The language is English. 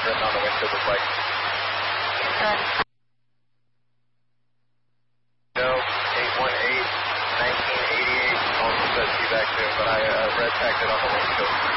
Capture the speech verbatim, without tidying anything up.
written on the windshield was like. Uh, No, eight one eight, nineteen eighty-eight, also says you back soon, but I uh, red tagged it on the windshield.